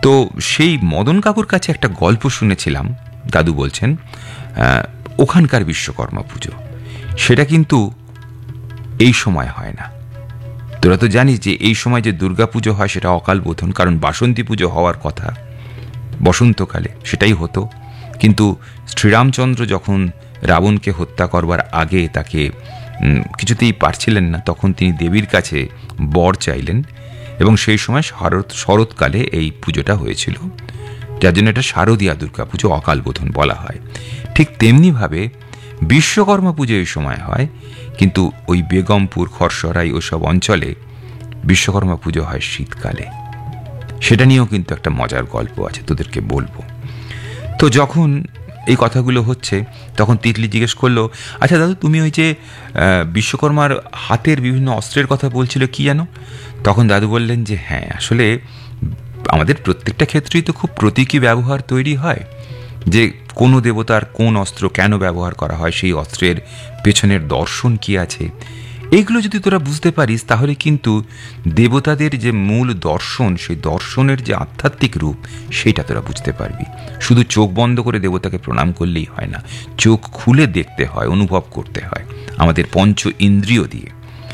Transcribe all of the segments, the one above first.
তো সেই মদন কাকুর কাছে একটা গল্প শুনেছিলাম, দাদু বলছেন ওখানকার বিশ্বকর্মা পুজো সেটা কিন্তু এই সময় হয় না। তোরা তো জানিস যে এই সময় যে দুর্গা পুজো হয় সেটা অকাল বোধন, কারণ বাসন্তী পুজো হওয়ার কথা বসন্তকালে, সেটাই হতো। কিন্তু শ্রীরামচন্দ্র যখন রাবণকে হত্যা করবার আগে তাকে কিছুতেই পারছিলেন না, তখন তিনি দেবীর কাছে বর চাইলেন এবং সেই সময় শরৎকালে এই পুজোটা হয়েছিল, যার জন্য এটা শারদীয়া দুর্গা পুজো, অকাল বোধন বলা হয়। ঠিক তেমনিভাবে বিশ্বকর্মা পুজো এই সময় হয়, কিন্তু ওই বেগমপুর, খরসরাই ওসব অঞ্চলে বিশ্বকর্মা পুজো হয় শীতকালে। সেটা নিয়েও কিন্তু একটা মজার গল্প আছে, তোদেরকে বলবো। তো যখন এই কথাগুলো হচ্ছে তখন তিতলি জিজ্ঞেস করলো, আচ্ছা দাদু, তুমি ওই যে বিশ্বকর্মার হাতের বিভিন্ন অস্ত্রের কথা বলছিল, কি জানো? তখন দাদু বললেন যে হ্যাঁ, আসলে আমাদের প্রত্যেকটা ক্ষেত্রেই তো খুব প্রতীকী ব্যবহার তৈরি হয়, যে কোনো দেবতার কোন অস্ত্র কেন ব্যবহার করা হয়, সেই অস্ত্রের পেছনের দর্শন কি আছে। এইগুলো যদি তোরা বুঝতে পারিস তাহলে কিন্তু দেবতাদের যে মূল দর্শন, সেই দর্শনের যে আধ্যাত্মিক রূপ, সেটা তোরা বুঝতে পারবি। শুধু চোখ বন্ধ করে দেবতাকে প্রণাম করলেই হয় না, চোখ খুলে দেখতে হয়, অনুভব করতে হয় আমাদের পঞ্চ ইন্দ্রিয় দিয়ে।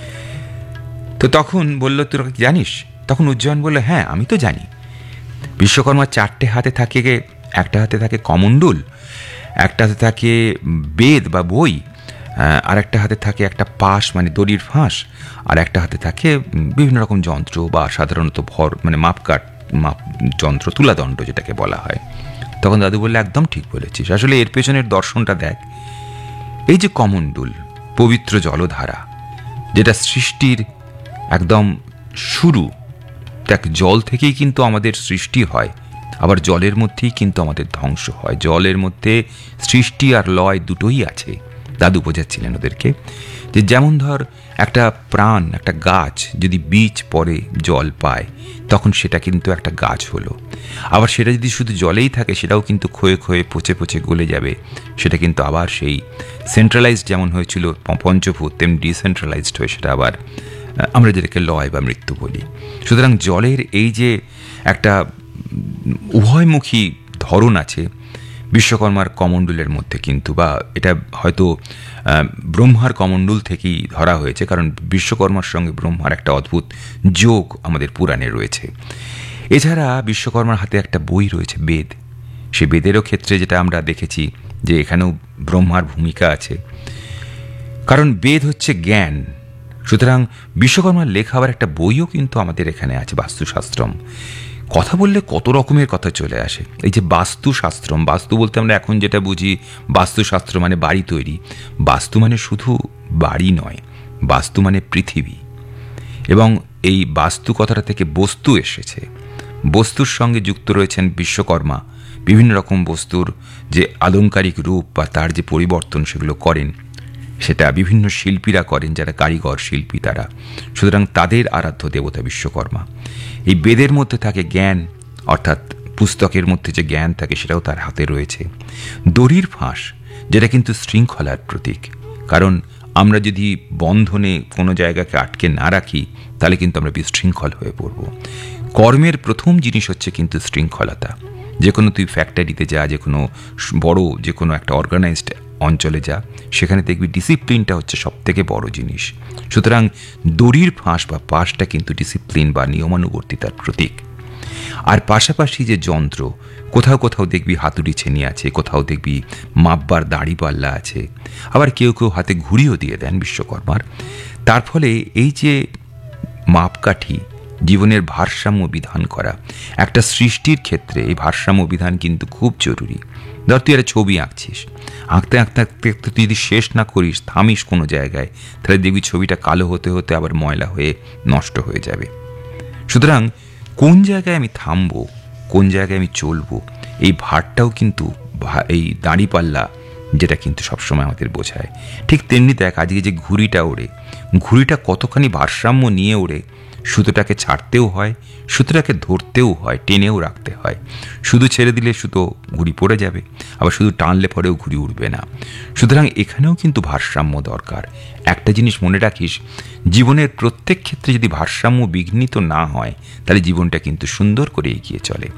তো তখন বলল, তোরা জানিস? তখন উজ্জয়ন বলল, হ্যাঁ আমি তো জানি। বিশ্বকর্মার 4টে হাতে থাকে, একটা হাতে থাকে কমণ্ডল, একটা হাতে থাকে বেদ বা বই, আর একটা হাতে থাকে একটা পাশ মানে দড়ির ফাঁস, আর একটা হাতে থাকে বিভিন্ন রকম যন্ত্র বা সাধারণত মাপ যন্ত্র, তুলাদণ্ড যেটাকে বলা হয়। তখন দাদু বললে, একদম ঠিক বলেছিস, আসলে এর পেছনের দর্শনটা দেখ। এই যে কমণ্ডল, পবিত্র জলধারা, যেটা সৃষ্টির একদম শুরু, দেখ জল থেকেই কিন্তু আমাদের সৃষ্টি হয়, আবার জলের মধ্যেই কিন্তু আমাদের ধ্বংস হয়। জলের মধ্যে সৃষ্টি আর লয় দুটোই আছে। দাদু বোঝাচ্ছিলেন ওদেরকে যে যেমন ধর একটা প্রাণ, একটা গাছ যদি বীজ পরে জল পায়, তখন সেটা কিন্তু একটা গাছ হলো। আবার সেটা যদি শুধু জলেই থাকে, সেটাও কিন্তু ক্ষয়ে ক্ষয়ে পচে পচে গলে যাবে, সেটা কিন্তু আবার সেই সেন্ট্রালাইজড যেমন হয়েছিল পঞ্চভূত, তেমনি ডিসেন্ট্রালাইজড হয়ে সেটা আবার আমরা যেটাকে লয় বা মৃত্যু বলি। সুতরাং জলের এই যে একটা উভয়মুখী ধরন আছে বিশ্বকর্মার কমণ্ডলের মধ্যে কিন্তু, বা এটা হয়তো ব্রহ্মার কমণ্ডল থেকেই ধরা হয়েছে, কারণ বিশ্বকর্মার সঙ্গে ব্রহ্মার একটা অদ্ভুত যোগ আমাদের পুরাণে রয়েছে। এছাড়া বিশ্বকর্মার হাতে একটা বই রয়েছে, বেদ। সে বেদেরও ক্ষেত্রে যেটা আমরা দেখেছি যে এখানেও ব্রহ্মার ভূমিকা আছে, কারণ বেদ হচ্ছে জ্ঞান। সুতরাং বিশ্বকর্মার লেখা আবার একটা বইও কিন্তু আমাদের এখানে আছে, বাস্তুশাস্ত্রম। কথা বললে কত রকমের কথা চলে আসে। এই যে বাস্তুশাস্ত্রম, বাস্তু বলতে আমরা এখন যেটা বুঝি বাস্তুশাস্ত্র মানে বাড়ি তৈরি, বাস্তু মানে শুধু বাড়ি নয়, বাস্তু মানে পৃথিবী। এবং এই বাস্তু কথাটা থেকে বস্তু এসেছে, বস্তুর সঙ্গে যুক্ত রয়েছেন বিশ্বকর্মা। বিভিন্ন রকম বস্তুর যে আলংকারিক রূপ বা তার যে পরিবর্তন সেগুলো করেন, সেটা বিভিন্ন শিল্পীরা করেন, যারা কারিগর শিল্পী তারা। সুতরাং তাদের আরাধ্য দেবতা বিশ্বকর্মা। এই বেদের মধ্যে থাকে জ্ঞান, অর্থাৎ পুস্তকের মধ্যে যে জ্ঞান থাকে সেটাও তার হাতে রয়েছে। দড়ির ফাঁস, যেটা কিন্তু শৃঙ্খলার প্রতীক, কারণ আমরা যদি বন্ধনে কোনো জায়গাকে আটকে না রাখি তাহলে কিন্তু আমরা বিশৃঙ্খল হয়ে পড়ব। কর্মের প্রথম জিনিস হচ্ছে কিন্তু শৃঙ্খলতা। যে কোনো তুই ফ্যাক্টরিতে যা, যে কোনো বড় যে কোনো একটা অর্গানাইজড অঞ্চলে যা, সেখানে দেখবি ডিসিপ্লিনটা হচ্ছে সব থেকে বড় জিনিস। সুতরাং দড়ির ফাঁস বা পাশটা কিন্তু ডিসিপ্লিন বা নিয়মানুবর্তিতার প্রতীক। আর পাশাপাশি যে যন্ত্র, কোথাও কোথাও দেখবি হাতুড়ি ছেনি আছে, কোথাও দেখবি মাপবার দাড়িপাল্লা আছে, আবার কেউ কেউ হাতে ঘুড়িও দিয়ে দেন বিশ্বকর্মার। তার ফলে এই যে মাপকাঠি, জীবনের ভারসাম্য বিধান করা, একটা সৃষ্টির ক্ষেত্রে এই ভারসাম্য বিধান কিন্তু খুব জরুরি। ধর তুই একটা ছবি আঁকছিস, আঁকতে আঁকতে আঁকতে তুই যদি শেষ না করিস, থামিস কোনো জায়গায়, তাহলে দেখবি ছবিটা কালো হতে হতে আবার ময়লা হয়ে নষ্ট হয়ে যাবে। সুতরাং কোন জায়গায় আমি থামবো, কোন জায়গায় আমি চলবো, এই ভারটাও কিন্তু এই দাঁড়িপাল্লা যেটা কিন্তু সবসময় আমাদের বোঝায়। ঠিক তেমনি দেখ, আজকে যে ঘুড়িটা ওড়ে, ঘুড়িটা কতখানি ভারসাম্য নিয়ে ওড়ে। সুতোটাকে ছাড়তেও হয়, সুতোটাকে ধরতেও হয়, টেনেও রাখতে হয়। শুধু ছেড়ে দিলে সুতো ঘুড়ি পড়ে যাবে, আবার শুধু টানলে পরেও ঘুড়ি উঠবে না। সুতরাং এখানেও কিন্তু ভারসাম্য দরকার। একটা জিনিস মনে রাখিস, জীবনের প্রত্যেক ক্ষেত্রে যদি ভারসাম্য বিঘ্নিত না হয়, তাহলে জীবনটা কিন্তু সুন্দর করে এগিয়ে চলে।